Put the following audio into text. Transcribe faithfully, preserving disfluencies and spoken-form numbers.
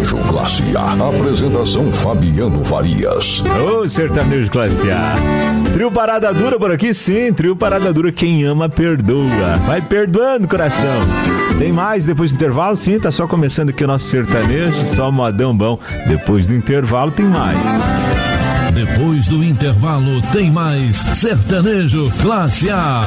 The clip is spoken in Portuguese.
Sertanejo Classe A. Apresentação Fabiano Farias. Ô, Sertanejo Classe A. Trio Parada Dura por aqui, sim. Trio Parada Dura, quem ama, perdoa. Vai perdoando, coração. Tem mais depois do intervalo? Sim, tá só começando aqui o nosso sertanejo, só modão bom. Depois do intervalo tem mais. Depois do intervalo tem mais Sertanejo Classe A.